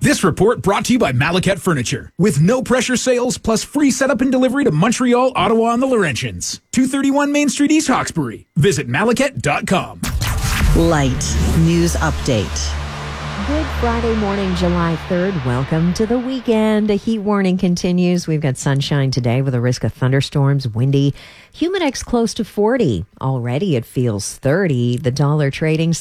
This report brought to you by Malaket Furniture. With no pressure sales plus free setup and delivery to Montreal, Ottawa, and the Laurentians. 231 Main Street, East Hawkesbury. Visit Malaket.com. Light News Update. Good Friday morning, July 3rd. Welcome to the weekend. A heat warning continues. We've got sunshine today with a risk of thunderstorms, windy. Humidex close to 40. Already it feels 30. The dollar trading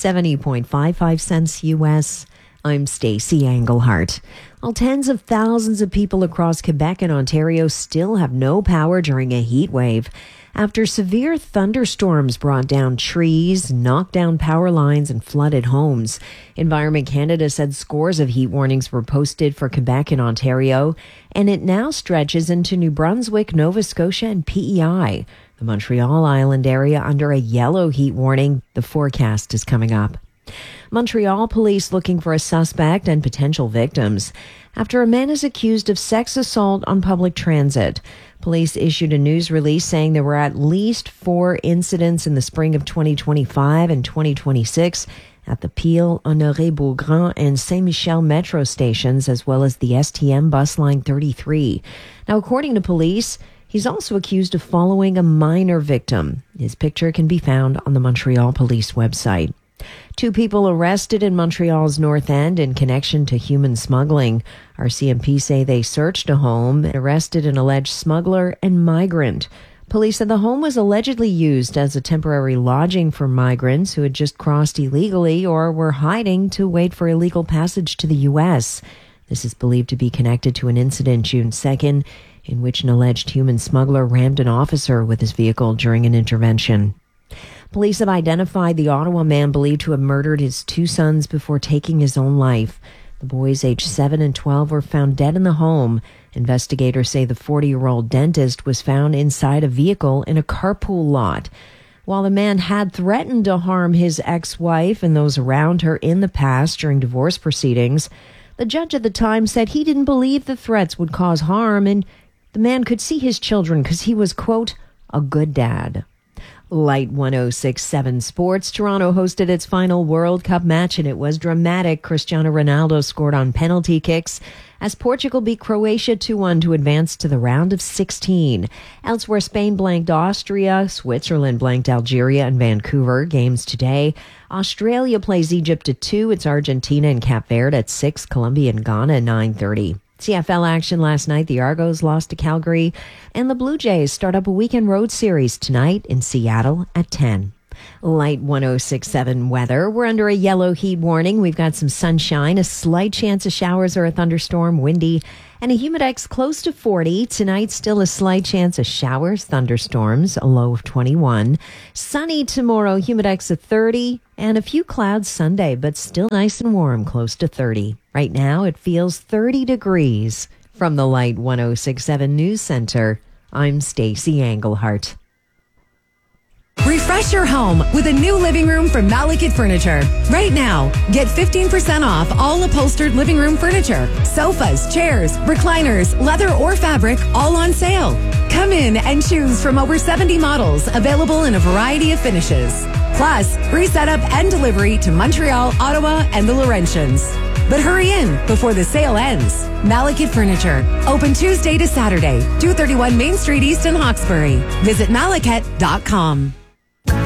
70.55 cents U.S. I'm Stacey Englehart. Well, tens of thousands of people across Quebec and Ontario still have no power during a heat wave after severe thunderstorms brought down trees, knocked down power lines, and flooded homes. Environment Canada said scores of heat warnings were posted for Quebec and Ontario, and it now stretches into New Brunswick, Nova Scotia, and PEI. The Montreal Island area under a yellow heat warning. The forecast is coming up. Montreal police looking for a suspect and potential victims after a man is accused of sex assault on public transit. Police issued a news release saying there were at least 4 incidents in the spring of 2025 and 2026 at the Peel, Honoré-Beaugrand, and Saint-Michel metro stations, as well as the STM bus line 33. Now, according to police, he's also accused of following a minor victim. His picture can be found on the Montreal Police website. 2 people arrested in Montreal's North End in connection to human smuggling. RCMP say they searched a home and arrested an alleged smuggler and migrant. Police said the home was allegedly used as a temporary lodging for migrants who had just crossed illegally or were hiding to wait for illegal passage to the U.S. This is believed to be connected to an incident June 2nd in which an alleged human smuggler rammed an officer with his vehicle during an intervention. Police have identified the Ottawa man believed to have murdered his 2 sons before taking his own life. The boys, aged 7 and 12, were found dead in the home. Investigators say the 40-year-old dentist was found inside a vehicle in a carpool lot. While the man had threatened to harm his ex-wife and those around her in the past during divorce proceedings, the judge at the time said he didn't believe the threats would cause harm and the man could see his children because he was, quote, a good dad. Light 106.7 Sports. Toronto hosted its final World Cup match, and it was dramatic. Cristiano Ronaldo scored on penalty kicks as Portugal beat Croatia 2-1 to advance to the round of 16. Elsewhere, Spain blanked Austria, Switzerland blanked Algeria and Vancouver. Games today. Australia plays Egypt at 2. It's Argentina and Cape Verde at 6. Colombia and Ghana at 9:30. CFL action last night. The Argos lost to Calgary, and the Blue Jays start up a weekend road series tonight in Seattle at 10. Light 106.7 weather. We're under a yellow heat warning. We've got some sunshine, a slight chance of showers or a thunderstorm, windy, and a humidex close to 40. Tonight, still a slight chance of showers, thunderstorms, a low of 21. Sunny tomorrow, humidex of 30, and a few clouds Sunday, but still nice and warm, close to 30. Right now, it feels 30 degrees. From the Light 106.7 News Center, I'm Stacey Englehart. Refresh your home with a new living room from Malaket Furniture. Right now, get 15% off all upholstered living room furniture. Sofas, chairs, recliners, leather or fabric, all on sale. Come in and choose from over 70 models available in a variety of finishes. Plus, free setup and delivery to Montreal, Ottawa, and the Laurentians. But hurry in before the sale ends. Malaket Furniture. Open Tuesday to Saturday, 231 Main Street East in Hawkesbury. Visit Malaket.com.